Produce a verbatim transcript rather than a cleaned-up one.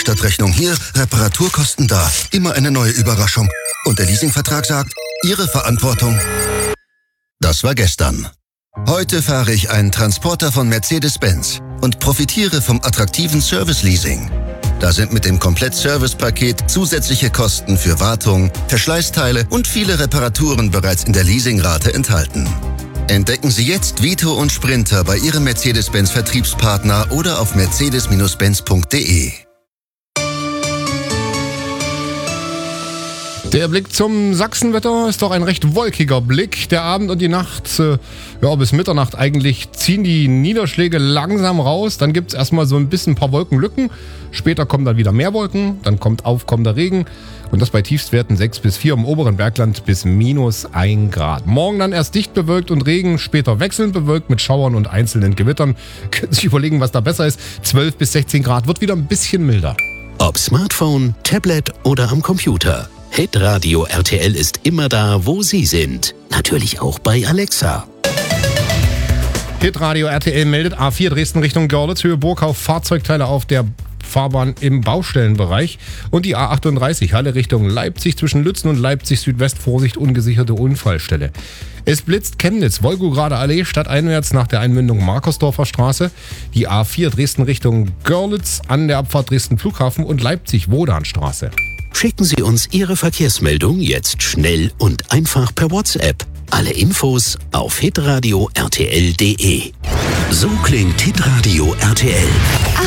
Werkstattrechnung hier, Reparaturkosten da. Immer eine neue Überraschung. Und der Leasingvertrag sagt, Ihre Verantwortung. Das war gestern. Heute fahre ich einen Transporter von Mercedes-Benz und profitiere vom attraktiven Service-Leasing. Da sind mit dem Komplett-Service-Paket zusätzliche Kosten für Wartung, Verschleißteile und viele Reparaturen bereits in der Leasingrate enthalten. Entdecken Sie jetzt Vito und Sprinter bei Ihrem Mercedes-Benz-Vertriebspartner oder auf mercedes Benz punkt de. Der Blick zum Sachsenwetter ist doch ein recht wolkiger Blick. Der Abend und die Nacht, äh, ja bis Mitternacht eigentlich, ziehen die Niederschläge langsam raus. Dann gibt es erstmal so ein bisschen ein paar Wolkenlücken. Später kommen dann wieder mehr Wolken. Dann kommt aufkommender Regen. Und das bei Tiefstwerten sechs bis vier im oberen Bergland bis minus ein Grad. Morgen dann erst dicht bewölkt und Regen, später wechselnd bewölkt mit Schauern und einzelnen Gewittern. Können Sie sich überlegen, was da besser ist. zwölf bis sechzehn Grad, wird wieder ein bisschen milder. Ob Smartphone, Tablet oder am Computer. Hitradio R T L ist immer da, wo Sie sind. Natürlich auch bei Alexa. Hitradio R T L meldet A vier Dresden Richtung Görlitz, Höhe Burgau, Fahrzeugteile auf der Fahrbahn im Baustellenbereich. Und die A achtunddreißig Halle Richtung Leipzig zwischen Lützen und Leipzig Südwest, Vorsicht, ungesicherte Unfallstelle. Es blitzt Chemnitz, Wolgograder Allee, stadteinwärts nach der Einmündung Markersdorfer Straße. Die A vier Dresden Richtung Görlitz an der Abfahrt Dresden Flughafen und Leipzig-Wodanstraße. Schicken Sie uns Ihre Verkehrsmeldung jetzt schnell und einfach per WhatsApp. Alle Infos auf hitradio R T L punkt de. So klingt Hitradio R T L.